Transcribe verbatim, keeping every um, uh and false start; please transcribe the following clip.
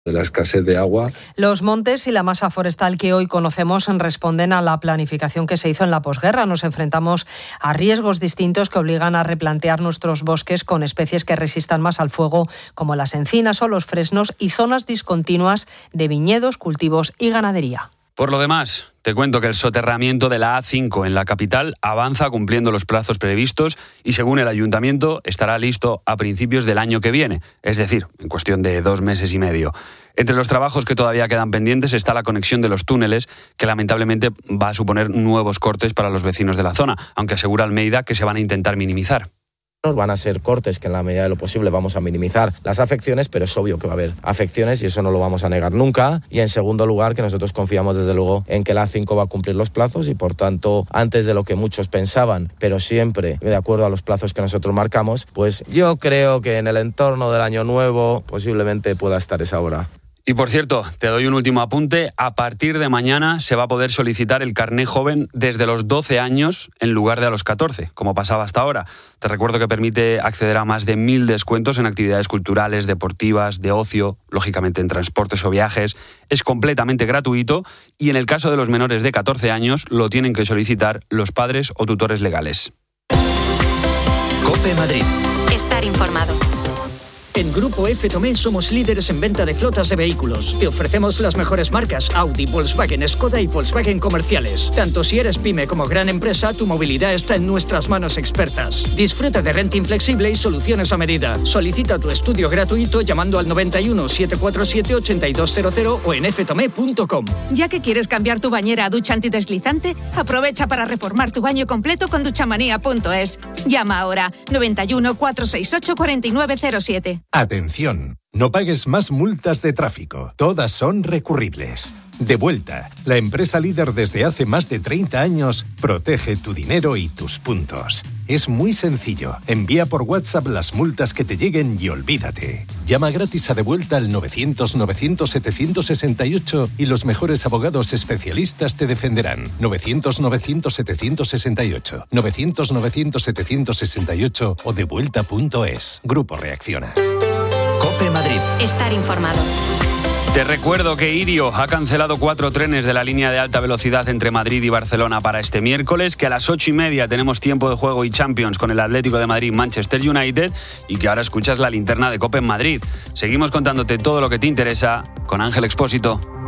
de la escasez de agua. Los montes y la masa forestal que hoy conocemos responden a la planificación que se hizo en la posguerra. Nos enfrentamos a riesgos distintos que obligan a replantear nuestros bosques con especies que resistan más al fuego, como las encinas o los fresnos, y zonas discontinuas de viñedos, cultivos y ganadería. Por lo demás, te cuento que el soterramiento de la A cinco en la capital avanza cumpliendo los plazos previstos y, según el ayuntamiento, estará listo a principios del año que viene, es decir, en cuestión de dos meses y medio. Entre los trabajos que todavía quedan pendientes está la conexión de los túneles, que lamentablemente va a suponer nuevos cortes para los vecinos de la zona, aunque asegura Almeida que se van a intentar minimizar. Van a ser cortes que en la medida de lo posible vamos a minimizar las afecciones, pero es obvio que va a haber afecciones y eso no lo vamos a negar nunca. Y en segundo lugar, que nosotros confiamos desde luego en que la A cinco va a cumplir los plazos y por tanto, antes de lo que muchos pensaban, pero siempre de acuerdo a los plazos que nosotros marcamos, pues yo creo que en el entorno del año nuevo posiblemente pueda estar esa obra. Y por cierto, te doy un último apunte. A partir de mañana se va a poder solicitar el carné joven desde los doce años en lugar de a los catorce, como pasaba hasta ahora. Te recuerdo que permite acceder a más de mil descuentos en actividades culturales, deportivas, de ocio, lógicamente en transportes o viajes. Es completamente gratuito y en el caso de los menores de catorce años lo tienen que solicitar los padres o tutores legales. COPE Madrid. Estar informado. En Grupo F. Tomé somos líderes en venta de flotas de vehículos. Te ofrecemos las mejores marcas Audi, Volkswagen, Skoda y Volkswagen comerciales. Tanto si eres pyme como gran empresa, tu movilidad está en nuestras manos expertas. Disfruta de renting flexible y soluciones a medida. Solicita tu estudio gratuito llamando al noventa y uno, setecientos cuarenta y siete, ochenta y dos cero cero o en f tomé punto com. Ya que quieres cambiar tu bañera a ducha antideslizante, aprovecha para reformar tu baño completo con duchamanía punto es. Llama ahora noventa y uno, cuatrocientos sesenta y ocho, cuarenta y nueve cero siete. Atención, no pagues más multas de tráfico. Todas son recurribles. Devuelta, la empresa líder desde hace más de treinta años, protege tu dinero y tus puntos. Es muy sencillo. Envía por WhatsApp las multas que te lleguen y olvídate. Llama gratis a Devuelta al novecientos, novecientos, setecientos sesenta y ocho y los mejores abogados especialistas te defenderán. novecientos, novecientos, setecientos sesenta y ocho. novecientos, novecientos, setecientos sesenta y ocho o devuelta punto es. Grupo Reacciona. COPE Madrid. Estar informado. Te recuerdo que Irio ha cancelado cuatro trenes de la línea de alta velocidad entre Madrid y Barcelona para este miércoles, que a las ocho y media tenemos tiempo de juego y Champions con el Atlético de Madrid Manchester United y que ahora escuchas la linterna de COPE en Madrid. Seguimos contándote todo lo que te interesa con Ángel Expósito.